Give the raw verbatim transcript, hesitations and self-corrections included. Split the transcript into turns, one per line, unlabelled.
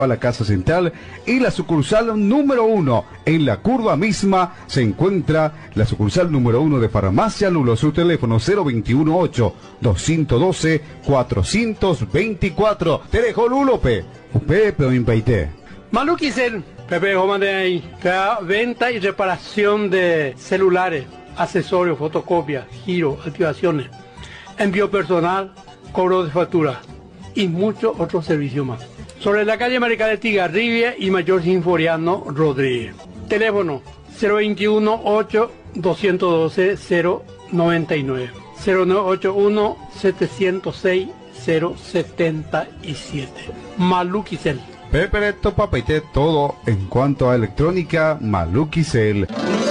a la Casa Central y la sucursal número uno. En la curva misma se encuentra la sucursal número uno de Farmacia Lulo. Su teléfono cero veintiuno ocho, doscientos doce, cuatrocientos veinticuatro. Te dejo Lulo, pe. Upe, pe, impeite.
Maluquicel, Pepe Jomadei, venta y reparación de celulares, accesorios, fotocopias, giro, activaciones, envío personal, cobro de factura y muchos otros servicios más. Sobre la calle Maricá de Tigarribia y Mayor Sinforiano Rodríguez. Teléfono cero veintiuno ocho, doscientos doce, cero noventa y nueve, cero nueve ocho uno, setecientos seis, cero setenta y siete. Maluquicel.
Pepe Reto Papeite, todo en cuanto a electrónica, Maluquicel.